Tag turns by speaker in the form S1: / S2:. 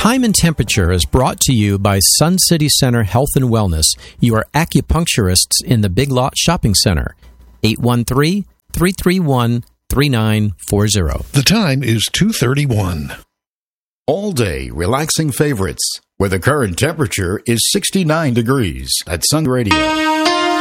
S1: Time and Temperature is brought to you by Sun City Center Health and Wellness, your acupuncturists in the Big Lot Shopping Center. 813-331-3940.
S2: The time is 2:31.
S3: All day relaxing favorites, where the current temperature is 69 degrees at Sun Radio.